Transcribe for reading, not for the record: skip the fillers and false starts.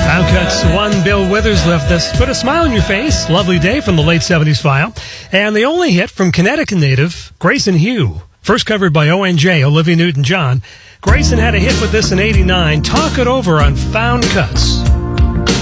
Cuts, one Bill Withers left us. Put a smile on your face. Lovely Day from the late 70s file. And the only hit from Connecticut native Grayson Hugh. First covered by ONJ, Olivia Newton-John. Grayson had a hit with this in '89. Talk It Over on Found Cuts.